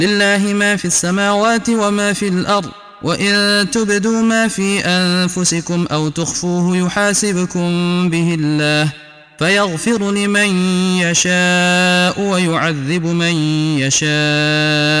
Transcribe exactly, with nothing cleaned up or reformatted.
لله ما في السماوات وما في الأرض وإن تبدوا ما في أنفسكم أو تخفوه يحاسبكم به الله فيغفر لمن يشاء ويعذب من يشاء